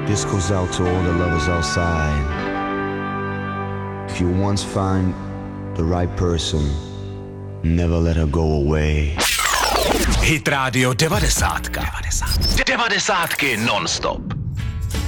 This goes out to all the lovers outside. If you once find the right person, never let her go away. Hit Radio 90. 90 non-stop.